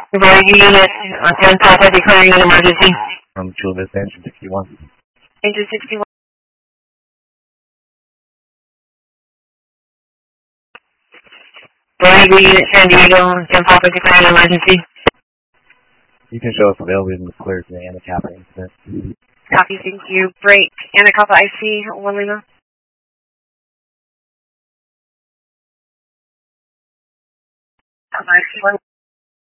Bravo unit, 10 Papa declaring an emergency. Chula Vista, engine 61. Engine 61. Bravo unit, San Diego, 10 Papa declaring an emergency. You can show us available in the clear to the Anacapa incident. Copy, thank you. Break, Anacapa IC, 1 Lima. IC 1.